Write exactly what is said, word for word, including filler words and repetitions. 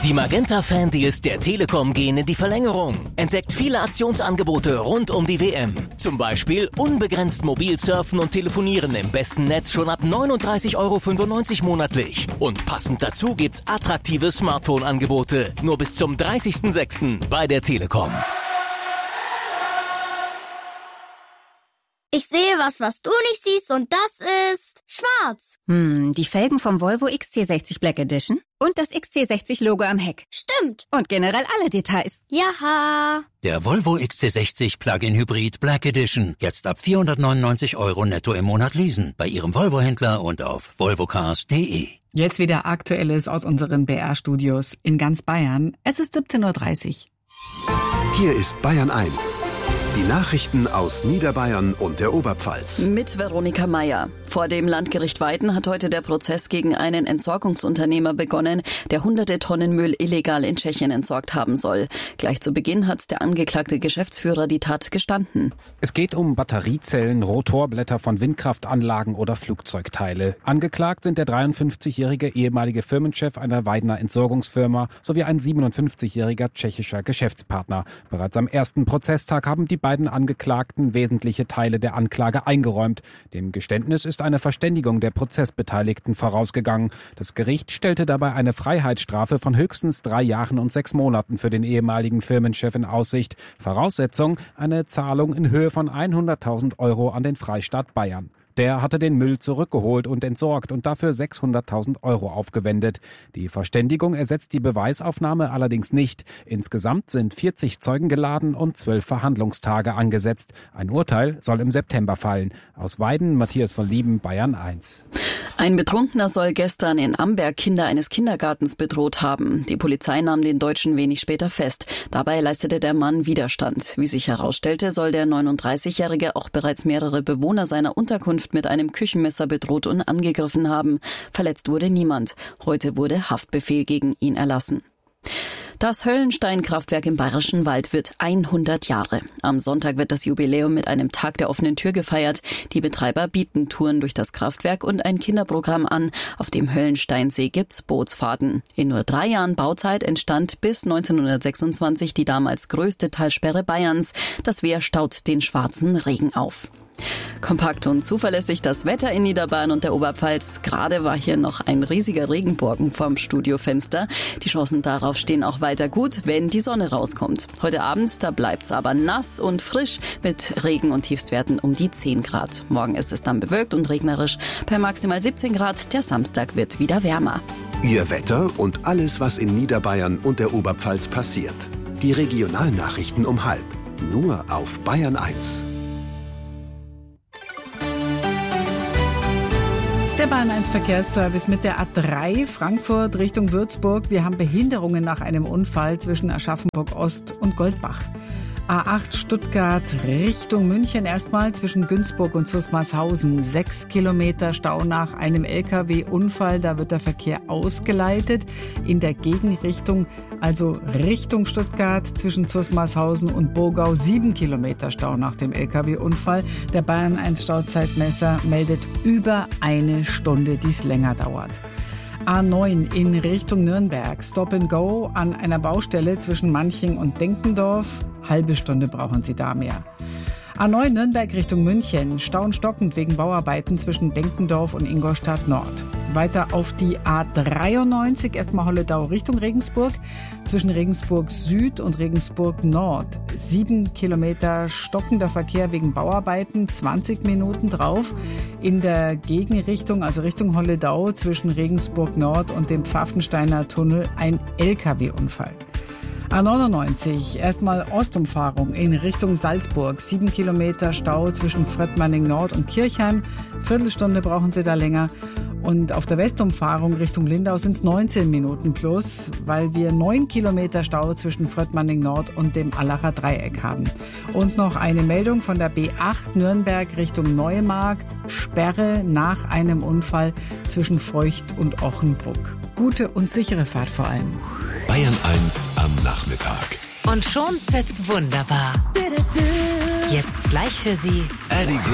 Die Magenta-Fan-Deals der Telekom gehen in die Verlängerung. Entdeckt viele Aktionsangebote rund um die W M. Zum Beispiel unbegrenzt mobil surfen und telefonieren im besten Netz schon ab neununddreißig Euro fünfundneunzig monatlich. Und passend dazu gibt's attraktive Smartphone-Angebote. Nur bis zum dreißigsten sechsten bei der Telekom. Ich sehe was, was du nicht siehst, und das ist schwarz. Hm, die Felgen vom Volvo X C sechzig Black Edition und das X C sechzig Logo am Heck. Stimmt. Und generell alle Details. Jaha. Der Volvo X C sechzig Plug-in Hybrid Black Edition. Jetzt ab vierhundertneunundneunzig Euro netto im Monat leasen. Bei Ihrem Volvo-Händler und auf volvocars punkt de. Jetzt wieder Aktuelles aus unseren B R-Studios in ganz Bayern. Es ist siebzehn Uhr dreißig. Hier ist Bayern eins. Die Nachrichten aus Niederbayern und der Oberpfalz. Mit Veronika Meier. Vor dem Landgericht Weiden hat heute der Prozess gegen einen Entsorgungsunternehmer begonnen, der hunderte Tonnen Müll illegal in Tschechien entsorgt haben soll. Gleich zu Beginn hat der angeklagte Geschäftsführer die Tat gestanden. Es geht um Batteriezellen, Rotorblätter von Windkraftanlagen oder Flugzeugteile. Angeklagt sind der dreiundfünfzigjährige ehemalige Firmenchef einer Weidener Entsorgungsfirma sowie ein siebenundfünfzigjähriger tschechischer Geschäftspartner. Bereits am ersten Prozesstag haben die beiden Angeklagten wesentliche Teile der Anklage eingeräumt. Dem Geständnis ist eine Verständigung der Prozessbeteiligten vorausgegangen. Das Gericht stellte dabei eine Freiheitsstrafe von höchstens drei Jahren und sechs Monaten für den ehemaligen Firmenchef in Aussicht. Voraussetzung: eine Zahlung in Höhe von hunderttausend Euro an den Freistaat Bayern. Der hatte den Müll zurückgeholt und entsorgt und dafür sechshunderttausend Euro aufgewendet. Die Verständigung ersetzt die Beweisaufnahme allerdings nicht. Insgesamt sind vierzig Zeugen geladen und zwölf Verhandlungstage angesetzt. Ein Urteil soll im September fallen. Aus Weiden, Matthias von Lieben, Bayern eins. Ein Betrunkener soll gestern in Amberg Kinder eines Kindergartens bedroht haben. Die Polizei nahm den Deutschen wenig später fest. Dabei leistete der Mann Widerstand. Wie sich herausstellte, soll der neununddreißigjährige auch bereits mehrere Bewohner seiner Unterkunft mit einem Küchenmesser bedroht und angegriffen haben. Verletzt wurde niemand. Heute wurde Haftbefehl gegen ihn erlassen. Das Höllenstein-Kraftwerk im Bayerischen Wald wird hundert Jahre. Am Sonntag wird das Jubiläum mit einem Tag der offenen Tür gefeiert. Die Betreiber bieten Touren durch das Kraftwerk und ein Kinderprogramm an. Auf dem Höllensteinsee gibt's Bootsfahrten. In nur drei Jahren Bauzeit entstand bis neunzehnhundertsechsundzwanzig die damals größte Talsperre Bayerns. Das Wehr staut den schwarzen Regen auf. Kompakt und zuverlässig das Wetter in Niederbayern und der Oberpfalz. Gerade war hier noch ein riesiger Regenbogen vorm Studiofenster. Die Chancen darauf stehen auch weiter gut, wenn die Sonne rauskommt. Heute Abend, da bleibt's aber nass und frisch mit Regen und Tiefstwerten um die zehn Grad. Morgen ist es dann bewölkt und regnerisch bei maximal siebzehn Grad. Der Samstag wird wieder wärmer. Ihr Wetter und alles, was in Niederbayern und der Oberpfalz passiert. Die Regionalnachrichten um halb. Nur auf Bayern eins. Der Bayern eins Verkehrsservice mit der A drei Frankfurt Richtung Würzburg. Wir haben Behinderungen nach einem Unfall zwischen Aschaffenburg Ost und Goldbach. A acht Stuttgart Richtung München erstmal zwischen Günzburg und Zusmarshausen. Sechs Kilometer Stau nach einem L K W-Unfall. Da wird der Verkehr ausgeleitet in der Gegenrichtung, also Richtung Stuttgart zwischen Zusmarshausen und Burgau. Sieben Kilometer Stau nach dem L K W-Unfall. Der Bayern eins Stauzeitmesser meldet über eine Stunde, die es länger dauert. A neun in Richtung Nürnberg. Stop and Go an einer Baustelle zwischen Manching und Denkendorf. Halbe Stunde brauchen Sie da mehr. A neun Nürnberg Richtung München. Stau und stockend wegen Bauarbeiten zwischen Denkendorf und Ingolstadt Nord. Weiter auf die A dreiundneunzig, erstmal Holledau Richtung Regensburg. Zwischen Regensburg Süd und Regensburg Nord. Sieben Kilometer stockender Verkehr wegen Bauarbeiten, zwanzig Minuten drauf. In der Gegenrichtung, also Richtung Holledau, zwischen Regensburg Nord und dem Pfaffensteiner Tunnel ein L K W-Unfall. A neunundneunzig, erstmal Ostumfahrung in Richtung Salzburg. Sieben Kilometer Stau zwischen Fröttmanning Nord und Kirchheim. Viertelstunde brauchen Sie da länger. Und auf der Westumfahrung Richtung Lindau sind es neunzehn Minuten plus, weil wir neun Kilometer Stau zwischen Fröttmanning Nord und dem Allacher Dreieck haben. Und noch eine Meldung von der B acht Nürnberg Richtung Neumarkt. Sperre nach einem Unfall zwischen Feucht und Ochenbruck. Gute und sichere Fahrt vor allem. Bayern eins am Nachmittag. Und schon wird's wunderbar. Jetzt gleich für Sie Eddie